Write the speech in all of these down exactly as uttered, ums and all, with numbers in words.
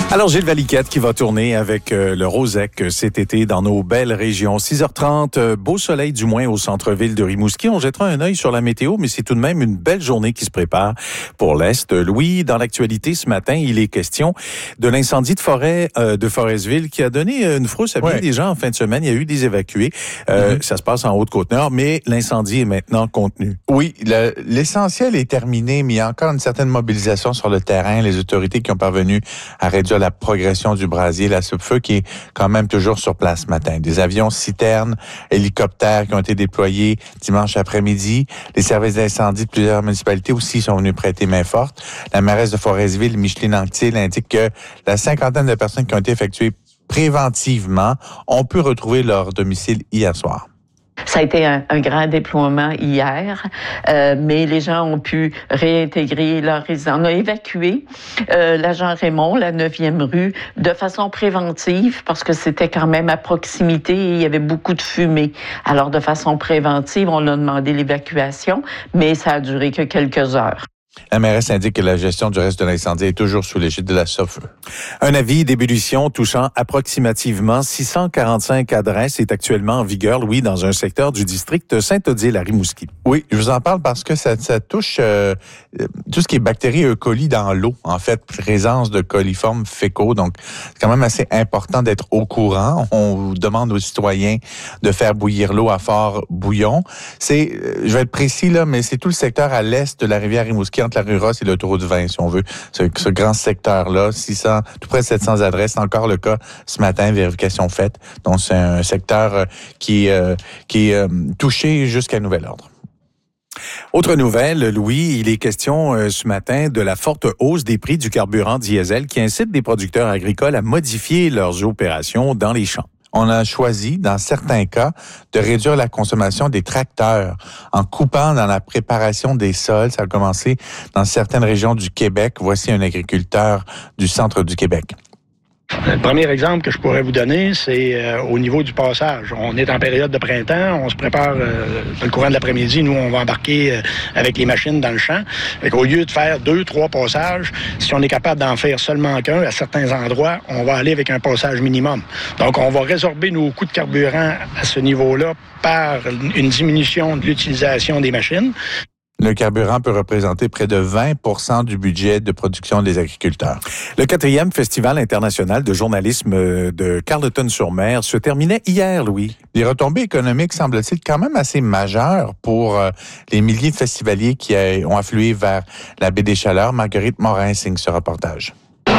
Alors, Gilles Valiquette qui va tourner avec euh, le Rosec cet été dans nos belles régions. six heures trente, euh, beau soleil du moins au centre-ville de Rimouski. On jettera un œil sur la météo, mais c'est tout de même une belle journée qui se prépare pour l'Est. Louis, dans l'actualité ce matin, il est question de l'incendie de forêt euh, de Forestville qui a donné une frousse à bien ouais. des gens en fin de semaine. Il y a eu des évacués. Euh, mm-hmm. Ça se passe en Haute-Côte-Nord, mais l'incendie est maintenant contenu. Oui, le, l'essentiel est terminé, mais il y a encore une certaine mobilisation sur le terrain. Les autorités qui ont parvenu à réduire la progression du brasier, la soupe-feu qui est quand même toujours sur place ce matin. Des avions citernes, hélicoptères qui ont été déployés dimanche après-midi. Les services d'incendie de plusieurs municipalités aussi sont venus prêter main forte. La mairesse de Forestville, Micheline Anctil, indique que la cinquantaine de personnes qui ont été effectuées préventivement ont pu retrouver leur domicile hier soir. Ça a été un, un grand déploiement hier, euh, mais les gens ont pu réintégrer leur résidence. On a évacué euh, la Jean-Raymond, la neuvième rue, de façon préventive, parce que c'était quand même à proximité et il y avait beaucoup de fumée. Alors, de façon préventive, on a demandé l'évacuation, mais ça a duré que quelques heures. La mairesse indique que la gestion du reste de l'incendie est toujours sous l'égide de la SOFE. Un avis d'ébullition touchant approximativement six cent quarante-cinq adresses est actuellement en vigueur, Louis, dans un secteur du district Saint-Odile à Rimouski. Oui, je vous en parle parce que ça, ça touche euh, tout ce qui est bactéries E. coli dans l'eau. En fait, présence de coliformes fécaux. Donc, c'est quand même assez important d'être au courant. On demande aux citoyens de faire bouillir l'eau à fort bouillon. C'est, je vais être précis là, mais c'est tout le secteur à l'est de la rivière Rimouski, entre la rue Ross et l'autoroute vingt, si on veut. Ce, ce grand secteur-là, six cents, tout près de sept cents adresses. C'est encore le cas ce matin, vérification faite. Donc, c'est un secteur qui, euh, qui est euh, touché jusqu'à nouvel ordre. Autre nouvelle, Louis, il est question euh, ce matin de la forte hausse des prix du carburant diesel qui incite des producteurs agricoles à modifier leurs opérations dans les champs. On a choisi, dans certains cas, de réduire la consommation des tracteurs en coupant dans la préparation des sols. Ça a commencé dans certaines régions du Québec. Voici un agriculteur du centre du Québec. Le premier exemple que je pourrais vous donner, c'est euh, au niveau du passage. On est en période de printemps, on se prépare euh, dans le courant de l'après-midi. Nous, on va embarquer euh, avec les machines dans le champ. Fait qu'au lieu de faire deux, trois passages, si on est capable d'en faire seulement qu'un à certains endroits, on va aller avec un passage minimum. Donc, on va résorber nos coûts de carburant à ce niveau-là par une diminution de l'utilisation des machines. Le carburant peut représenter près de vingt pour cent du budget de production des agriculteurs. Le quatrième Festival international de journalisme de Carleton-sur-Mer se terminait hier, Louis. Les retombées économiques semblent-t-il quand même assez majeures pour euh, les milliers de festivaliers qui a, ont afflué vers la baie des Chaleurs. Marguerite Morin signe ce reportage.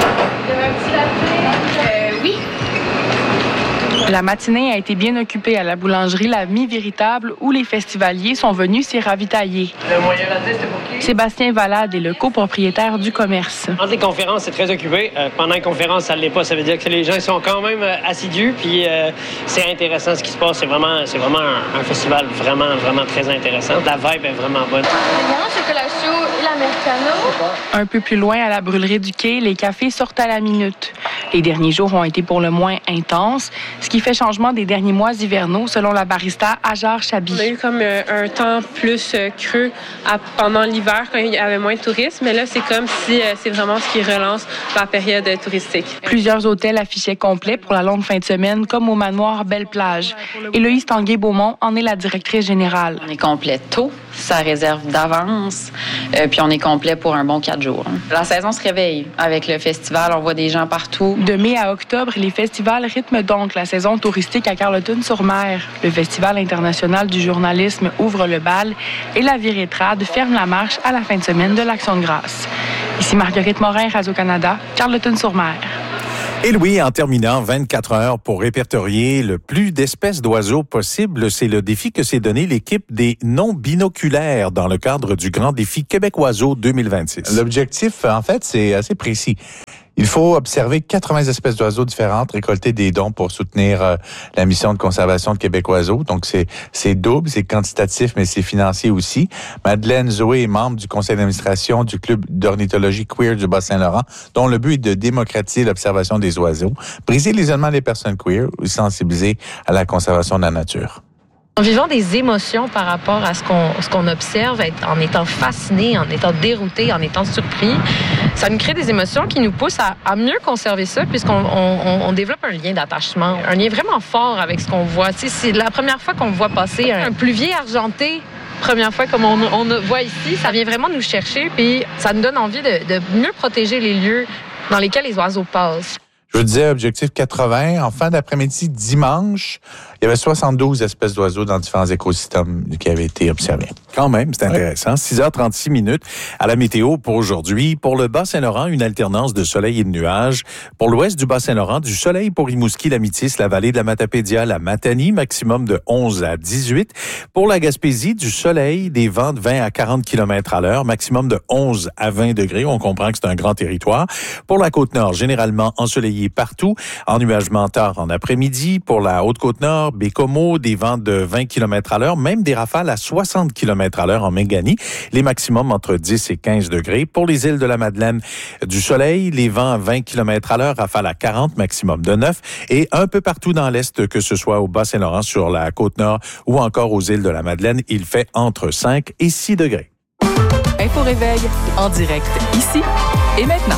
La matinée a été bien occupée à la boulangerie La Mi-Véritable où les festivaliers sont venus s'y ravitailler. Le moyen latte, c'était pour qui? Sébastien Valade est le copropriétaire du commerce. Entre les conférences, c'est très occupé. Euh, pendant les conférences, ça ne l'est pas. Ça veut dire que les gens sont quand même euh, assidus, puis euh, c'est intéressant ce qui se passe. C'est vraiment, c'est vraiment un, un festival vraiment, vraiment très intéressant. La vibe est vraiment bonne. Il y a un chocolat chaud et l'americano. Un peu plus loin, à la brûlerie du quai, les cafés sortent à la minute. Les derniers jours ont été pour le moins intenses, ce qui fait changement des derniers mois hivernaux, selon la barista Ajar Chabi. On a eu comme euh, un temps plus euh, creux à, pendant l'hiver, quand il y avait moins de touristes, mais là, c'est comme si euh, c'est vraiment ce qui relance la période euh, touristique. Plusieurs hôtels affichaient complet pour la longue fin de semaine, comme au manoir Belle-Plage. Héloïse Tanguay-Beaumont en est la directrice générale. On est complet tôt, ça réserve d'avance, euh, puis on est complet pour un bon quatre jours. La saison se réveille avec le festival, on voit des gens partout. De mai à octobre, les festivals rythment donc la saison touristique à Carleton-sur-Mer. Le Festival international du journalisme ouvre le bal et la Virétrade ferme la marche à la fin de semaine de l'Action de grâce. Ici Marguerite Morin, Radio-Canada, Carleton-sur-Mer. Et Louis, en terminant, vingt-quatre heures pour répertorier le plus d'espèces d'oiseaux possible. C'est le défi que s'est donné l'équipe des non-binoculaires dans le cadre du Grand Défi Québec Oiseau deux mille vingt-six. L'objectif, en fait, c'est assez précis. Il faut observer quatre-vingts espèces d'oiseaux différentes, récolter des dons pour soutenir euh, la mission de conservation de Québec Oiseau. Donc, c'est, c'est double, c'est quantitatif, mais c'est financier aussi. Madeleine Zoé est membre du conseil d'administration du Club d'ornithologie queer du Bas-Saint-Laurent, dont le but est de démocratiser l'observation des oiseaux, briser l'isolement des personnes queer ou sensibiliser à la conservation de la nature. En vivant des émotions par rapport à ce qu'on, ce qu'on observe, en étant fasciné, en étant dérouté, en étant surpris, ça nous crée des émotions qui nous poussent à, à mieux conserver ça, puisqu'on on, on développe un lien d'attachement, un lien vraiment fort avec ce qu'on voit. Tu sais, c'est la première fois qu'on voit passer un, un pluvier argenté, première fois comme on, on voit ici, ça vient vraiment nous chercher, puis ça nous donne envie de, de mieux protéger les lieux dans lesquels les oiseaux passent. Je vous disais, objectif quatre-vingts. En fin d'après-midi, dimanche, il y avait soixante-douze espèces d'oiseaux dans différents écosystèmes qui avaient été observés. Quand même, c'est intéressant. Ouais. six heures trente-six minutes à la météo pour aujourd'hui. Pour le Bas-Saint-Laurent, une alternance de soleil et de nuages. Pour l'ouest du Bas-Saint-Laurent, du soleil pour Rimouski, la Métis, la vallée de la Matapédia, la Matanie, maximum de onze à dix-huit. Pour la Gaspésie, du soleil, des vents de vingt à quarante kilomètres à l'heure, maximum de onze à vingt degrés. On comprend que c'est un grand territoire. Pour la Côte-Nord, généralement ensoleillé partout, ennuagement tard en après-midi. Pour la Haute-Côte-Nord, Bécomo, des vents de vingt kilomètres à l'heure, même des rafales à soixante kilomètres à l'heure en Méganie. Les maximums entre dix et quinze degrés. Pour les îles de la Madeleine, du soleil, les vents à vingt kilomètres à l'heure, rafales à quarante, maximum de neuf. Et un peu partout dans l'Est, que ce soit au Bas-Saint-Laurent, sur la Côte-Nord ou encore aux îles de la Madeleine, il fait entre cinq et six degrés. Info Réveil, en direct, ici et maintenant.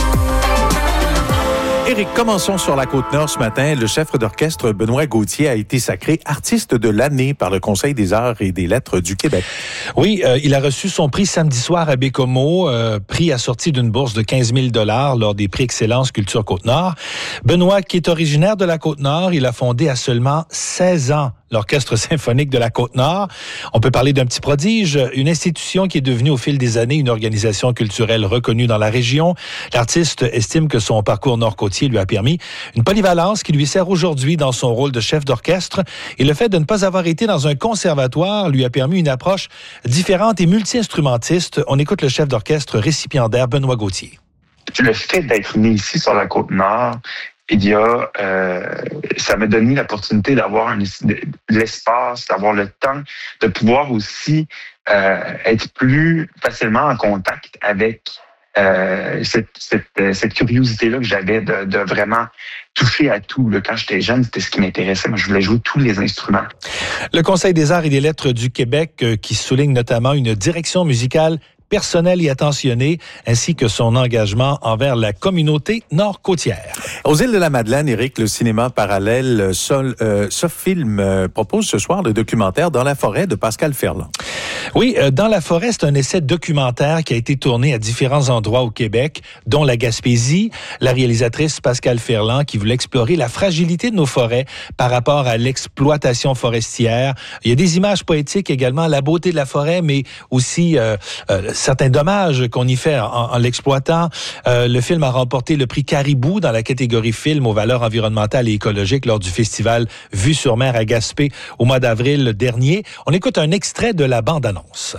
Éric, commençons sur la Côte-Nord ce matin. Le chef d'orchestre Benoît Gauthier a été sacré artiste de l'année par le Conseil des arts et des lettres du Québec. Oui, euh, il a reçu son prix samedi soir à Bécomo, euh, prix assorti d'une bourse de quinze mille dollars lors des prix Excellence Culture Côte-Nord. Benoît, qui est originaire de la Côte-Nord, il a fondé à seulement seize ans l'Orchestre symphonique de la Côte-Nord. On peut parler d'un petit prodige, une institution qui est devenue au fil des années une organisation culturelle reconnue dans la région. L'artiste estime que son parcours nord-côtier lui a permis une polyvalence qui lui sert aujourd'hui dans son rôle de chef d'orchestre. Et le fait de ne pas avoir été dans un conservatoire lui a permis une approche différente et multi-instrumentiste. On écoute le chef d'orchestre récipiendaire Benoît Gauthier. Le fait d'être né ici sur la Côte-Nord, il y a, euh, ça m'a donné l'opportunité d'avoir un, de, l'espace, d'avoir le temps, de pouvoir aussi euh, être plus facilement en contact avec euh, cette, cette, cette curiosité-là que j'avais de, de vraiment toucher à tout. Là. Quand j'étais jeune, c'était ce qui m'intéressait. Moi, je voulais jouer tous les instruments. Le Conseil des arts et des lettres du Québec, euh, qui souligne notamment une direction musicale personnel et attentionné, ainsi que son engagement envers la communauté nord-côtière. Aux îles de la Madeleine, Éric, le cinéma parallèle Sol, euh, Sofilm euh, propose ce soir le documentaire Dans la forêt de Pascal Ferland. Oui, euh, Dans la forêt, c'est un essai documentaire qui a été tourné à différents endroits au Québec, dont la Gaspésie. La réalisatrice Pascal Ferland qui voulait explorer la fragilité de nos forêts par rapport à l'exploitation forestière. Il y a des images poétiques également, la beauté de la forêt, mais aussi euh, euh, certains dommages qu'on y fait en, en l'exploitant. Euh, le film a remporté le prix Caribou dans la catégorie film aux valeurs environnementales et écologiques lors du festival Vue sur mer à Gaspé au mois d'avril dernier. On écoute un extrait de la bande-annonce.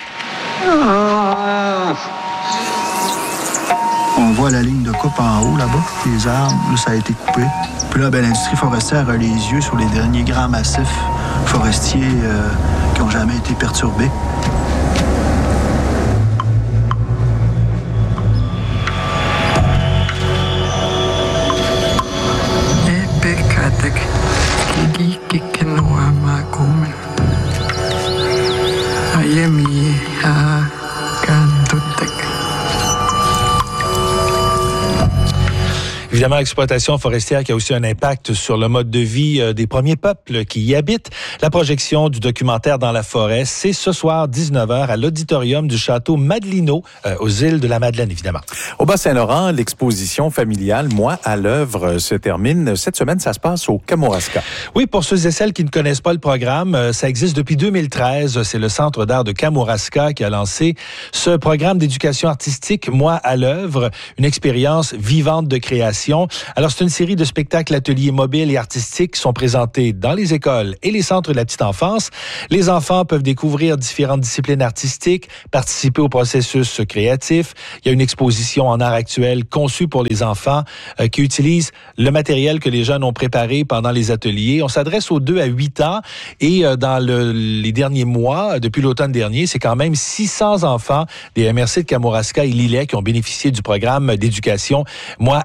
On voit la ligne de coupe en haut, là-bas, les arbres, là, ça a été coupé. Puis là, ben, l'industrie forestière a les yeux sur les derniers grands massifs forestiers euh, qui n'ont jamais été perturbés. Évidemment, l'exploitation forestière qui a aussi un impact sur le mode de vie euh, des premiers peuples qui y habitent. La projection du documentaire Dans la forêt, c'est ce soir dix-neuf heures à l'auditorium du château Madelino, euh, aux îles de la Madeleine, évidemment. Au Bas-Saint-Laurent, l'exposition familiale Moi à l'œuvre se termine. Cette semaine, ça se passe au Kamouraska. Oui, pour ceux et celles qui ne connaissent pas le programme, euh, ça existe depuis deux mille treize. C'est le Centre d'art de Kamouraska qui a lancé ce programme d'éducation artistique Moi à l'œuvre, une expérience vivante de création. Alors, c'est une série de spectacles, ateliers mobiles et artistiques qui sont présentés dans les écoles et les centres de la petite enfance. Les enfants peuvent découvrir différentes disciplines artistiques, participer au processus créatif. Il y a une exposition en art actuel conçue pour les enfants euh, qui utilise le matériel que les jeunes ont préparé pendant les ateliers. On s'adresse aux deux à huit ans et euh, dans le, les derniers mois, depuis l'automne dernier, c'est quand même six cents enfants des M R C de Kamouraska et Lillet qui ont bénéficié du programme d'éducation Moi à l'œuvre.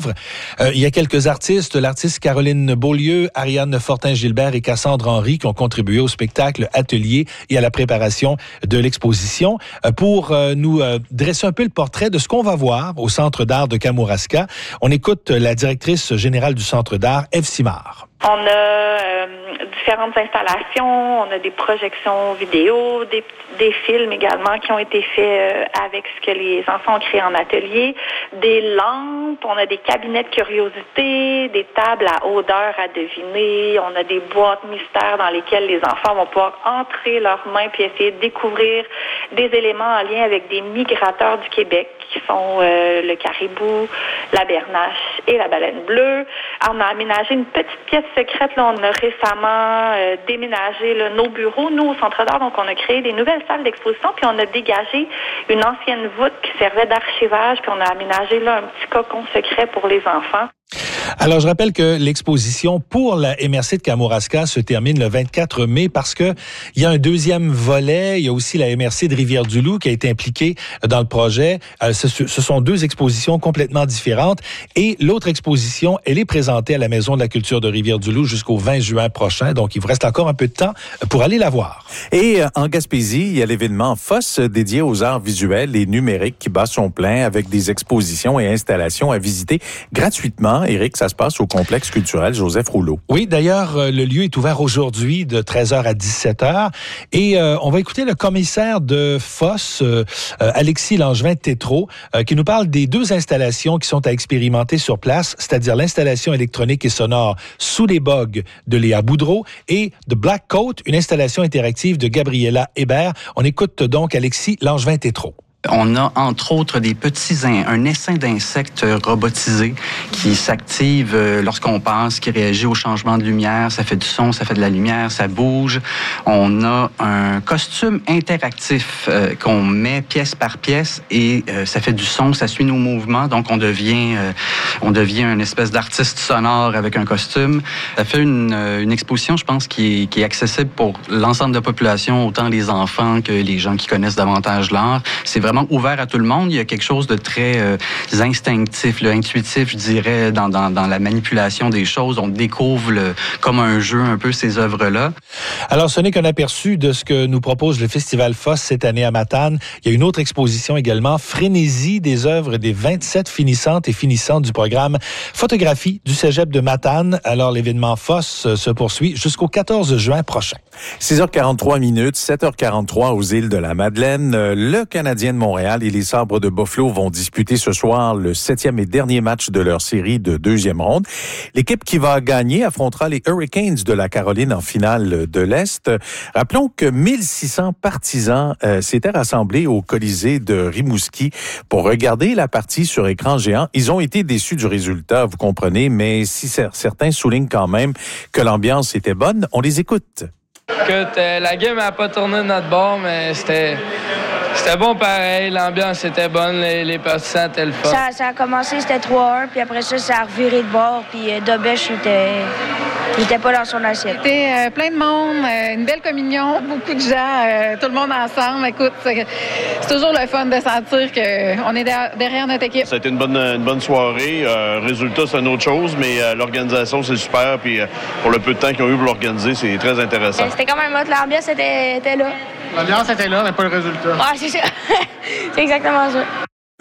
œuvre. Euh, il y a quelques artistes, l'artiste Caroline Beaulieu, Ariane Fortin-Gilbert et Cassandre Henry qui ont contribué au spectacle atelier et à la préparation de l'exposition. Euh, pour euh, nous euh, dresser un peu le portrait de ce qu'on va voir au Centre d'art de Kamouraska, on écoute la directrice générale du Centre d'art, Ève Simard. On a euh, différentes installations, on a des projections vidéo, des, des films également qui ont été faits euh, avec ce que les enfants ont créé en atelier, des lampes, on a des cabinets de curiosité, des tables à odeur à deviner, on a des boîtes mystères dans lesquelles les enfants vont pouvoir entrer leurs mains puis essayer de découvrir des éléments en lien avec des migrateurs du Québec qui sont euh, le caribou, la bernache et la baleine bleue. On a aménagé une petite pièce secrète. Là, on a récemment euh, déménagé là, nos bureaux, nous, au Centre d'art. Donc, on a créé des nouvelles salles d'exposition, puis on a dégagé une ancienne voûte qui servait d'archivage, puis on a aménagé là un petit cocon secret pour les enfants. Alors, je rappelle que l'exposition pour la M R C de Kamouraska se termine le vingt-quatre mai parce que il y a un deuxième volet. Il y a aussi la M R C de Rivière-du-Loup qui a été impliquée dans le projet. Euh, ce, ce sont deux expositions complètement différentes. Et l'autre exposition, elle est présentée à la Maison de la culture de Rivière-du-Loup jusqu'au vingt juin prochain. Donc, il vous reste encore un peu de temps pour aller la voir. Et en Gaspésie, il y a l'événement F O S dédié aux arts visuels et numériques qui bat son plein avec des expositions et installations à visiter gratuitement. Éric, ça se passe au complexe culturel Joseph Rouleau. Oui, d'ailleurs, le lieu est ouvert aujourd'hui de treize heures à dix-sept heures. Et euh, on va écouter le commissaire de F O S, euh, Alexis Langevin-Tétrault, euh, qui nous parle des deux installations qui sont à expérimenter sur place, c'est-à-dire l'installation électronique et sonore Sous les bogues de Léa Boudreau et The Black Coat, une installation interactive de Gabriella Hébert. On écoute donc Alexis Langevin-Tétrault. On a, entre autres, des petits in- un essaim d'insectes robotisés qui s'active euh, lorsqu'on passe, qui réagit au changement de lumière. Ça fait du son, ça fait de la lumière, ça bouge. On a un costume interactif euh, qu'on met pièce par pièce et euh, ça fait du son, ça suit nos mouvements. Donc, on devient, euh, on devient une espèce d'artiste sonore avec un costume. Ça fait une, euh, une exposition, je pense, qui est, qui est accessible pour l'ensemble de la population, autant les enfants que les gens qui connaissent davantage l'art. C'est vraiment ouvert à tout le monde. Il y a quelque chose de très euh, instinctif, là, intuitif, je dirais, dans, dans, dans la manipulation des choses. On découvre le, comme un jeu un peu ces œuvres-là. Alors, ce n'est qu'un aperçu de ce que nous propose le Festival F O S cette année à Matane. Il y a une autre exposition également, Frénésie, des œuvres des vingt-sept finissantes et finissants du programme Photographie du Cégep de Matane. Alors, l'événement F O S se poursuit jusqu'au quatorze juin prochain. six heures quarante-trois minutes, sept heures quarante-trois aux îles de la Madeleine. Le Canadien de Montréal et les Sabres de Buffalo vont disputer ce soir le septième et dernier match de leur série de deuxième ronde. L'équipe qui va gagner affrontera les Hurricanes de la Caroline en finale de l'Est. Rappelons que mille six cents partisans euh, s'étaient rassemblés au Colisée de Rimouski pour regarder la partie sur écran géant. Ils ont été déçus du résultat, vous comprenez, mais si certains soulignent quand même que l'ambiance était bonne, on les écoute. Écoute, euh, la game n'a pas tourné de notre bord, mais c'était... C'était bon pareil, l'ambiance était bonne, les, les partisans étaient le fun. Ça, ça a commencé, c'était trois un, puis après ça, ça a reviré de bord, puis euh, Dobèche, il était, il était pas dans son assiette. C'était euh, plein de monde, euh, une belle communion, beaucoup de gens, euh, tout le monde ensemble. Écoute, c'est, c'est toujours le fun de sentir qu'on est derrière, derrière notre équipe. Ça a été une bonne, une bonne soirée. Euh, résultat, c'est une autre chose, mais euh, l'organisation, c'est super. Puis euh, pour le peu de temps qu'ils ont eu pour l'organiser, c'est très intéressant. C'était quand même hot, l'ambiance était, était là. L'ambiance était là, mais pas le résultat. Ouais, c'est ça. C'est exactement ça.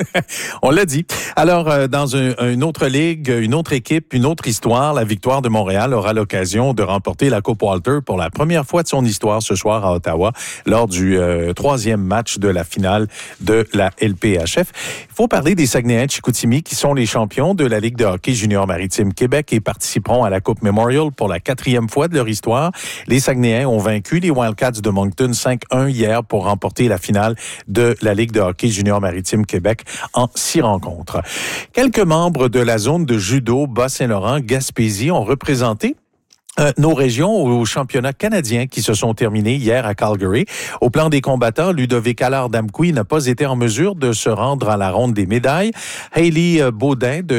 On l'a dit. Alors, euh, dans un, une autre ligue, une autre équipe, une autre histoire, la Victoire de Montréal aura l'occasion de remporter la Coupe Walter pour la première fois de son histoire ce soir à Ottawa, lors du euh, troisième match de la finale de la L P H F. Il faut parler des Saguenayens de Chicoutimi qui sont les champions de la Ligue de hockey junior maritime Québec et participeront à la Coupe Memorial pour la quatrième fois de leur histoire. Les Saguenayens ont vaincu les Wildcats de Moncton cinq un hier pour remporter la finale de la Ligue de hockey junior maritime Québec en six rencontres. Quelques membres de la zone de judo Bas-Saint-Laurent, Gaspésie ont représenté Euh, nos régions au championnat canadien qui se sont terminés hier à Calgary. Au plan des combattants, Ludovic Allard-Damkoui n'a pas été en mesure de se rendre à la ronde des médailles. Hailey Baudin de